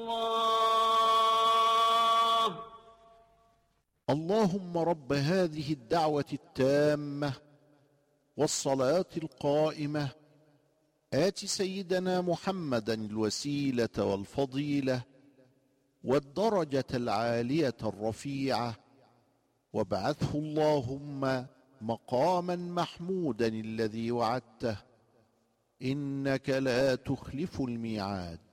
الله. اللهم رب هذه الدعوة التامة والصلاة القائمة آت سيدنا محمدا الوسيلة والفضيلة والدرجة العالية الرفيعة، وابعثه اللهم مقاما محمودا الذي وعدته، إنك لا تخلف الميعاد.